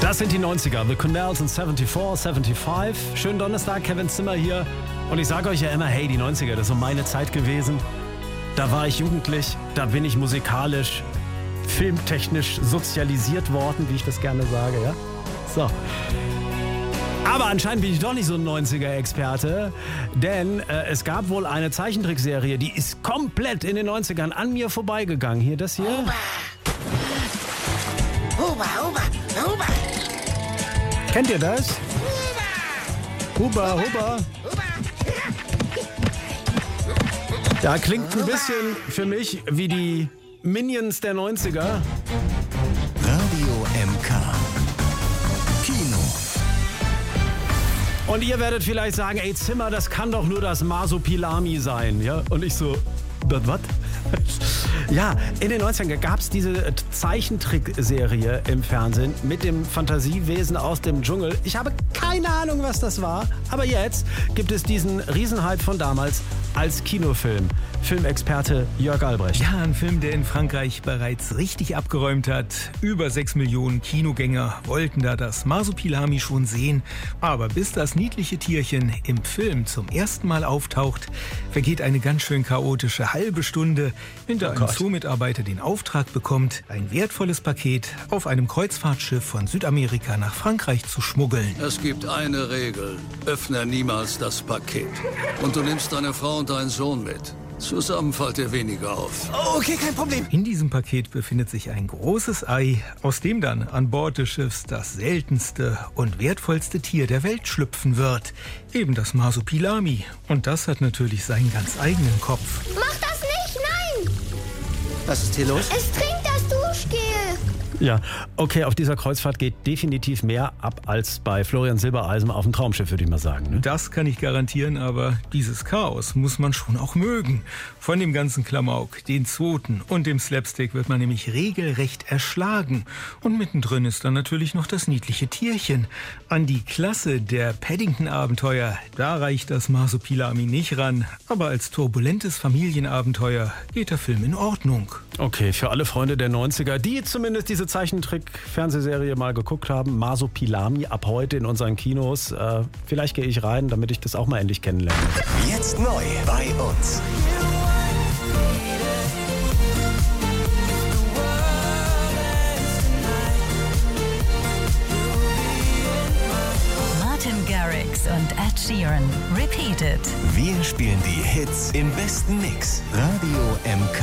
Das sind die 90er, The Cornells und 74, 75. Schönen Donnerstag, Kevin Zimmer hier. Und ich sage euch ja immer, hey, die 90er, das ist so meine Zeit gewesen. Da war ich jugendlich, da bin ich musikalisch, filmtechnisch sozialisiert worden, wie ich das gerne sage, ja? So. Aber anscheinend bin ich doch nicht so ein 90er-Experte, denn es gab wohl eine Zeichentrickserie, die ist komplett in den 90ern an mir vorbeigegangen. Hier, das hier. Huber, Huber, Huber. Kennt ihr das? Huber, Huber. Ja, klingt ein bisschen für mich wie die Minions der 90er. Radio MK. Kino. Und ihr werdet vielleicht sagen, ey Zimmer, das kann doch nur das Masopilami sein. Ja? Und ich so, das was? Ja, in den 90ern gab es diese Zeichentrickserie im Fernsehen mit dem Fantasiewesen aus dem Dschungel. Ich habe keine Ahnung, was das war, aber jetzt gibt es diesen Riesenhype von damals als Kinofilm. Filmexperte Jörg Albrecht. Ja, ein Film, der in Frankreich bereits richtig abgeräumt hat. Über 6 Millionen Kinogänger wollten da das Masopilami schon sehen. Aber bis das niedliche Tierchen im Film zum ersten Mal auftaucht, vergeht eine ganz schön chaotische halbe Stunde, in der ein Zoomitarbeiter den Auftrag bekommt, ein wertvolles Paket auf einem Kreuzfahrtschiff von Südamerika nach Frankreich zu schmuggeln. Es gibt eine Regel. Öffne niemals das Paket. Und du nimmst deine Frau und deinen Sohn mit. Zusammen fällt dir weniger auf. Okay, kein Problem. In diesem Paket befindet sich ein großes Ei, aus dem dann an Bord des Schiffs das seltenste und wertvollste Tier der Welt schlüpfen wird. Eben das Masopilami. Und das hat natürlich seinen ganz eigenen Kopf. Mach das nicht, nein! Was ist hier los? Es trinkt das Duschgel. Ja, okay, auf dieser Kreuzfahrt geht definitiv mehr ab als bei Florian Silbereisen auf dem Traumschiff, würde ich mal sagen. Ne? Das kann ich garantieren, aber dieses Chaos muss man schon auch mögen. Von dem ganzen Klamauk, den Zoten und dem Slapstick wird man nämlich regelrecht erschlagen. Und mittendrin ist dann natürlich noch das niedliche Tierchen. An die Klasse der Paddington-Abenteuer, da reicht das Masopilami nicht ran. Aber als turbulentes Familienabenteuer geht der Film in Ordnung. Okay, für alle Freunde der 90er, die zumindest diese Zeichentrick-Fernsehserie mal geguckt haben, Masopilami ab heute in unseren Kinos. Vielleicht gehe ich rein, damit ich das auch mal endlich kennenlerne. Jetzt neu bei uns. Martin Garrix und Ed Sheeran. Repeated. Wir spielen die Hits im besten Mix. Radio MK.